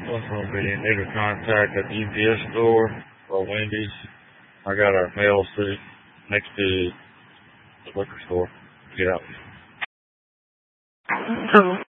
What's going to be? Need to contact at the UPS store or Wendy's. I got a mail suit next to the liquor store. Get out. Hello.